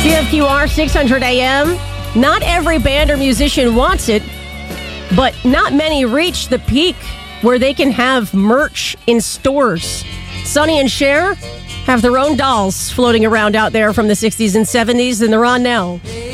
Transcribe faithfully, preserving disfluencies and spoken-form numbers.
C F Q R six hundred A M. Not every band or musician wants it, but not many reach the peak where they can have merch in stores. Sonny and Cher have their own dolls floating around out there from the sixties and seventies, and they're on now.